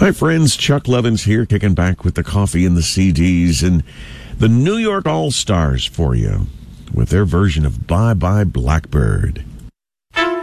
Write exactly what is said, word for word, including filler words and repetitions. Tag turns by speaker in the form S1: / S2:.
S1: Hi, friends. Chuck Levins here, kicking back with the coffee and the C Ds and the New York All-Stars for you with their version of Bye Bye Blackbird.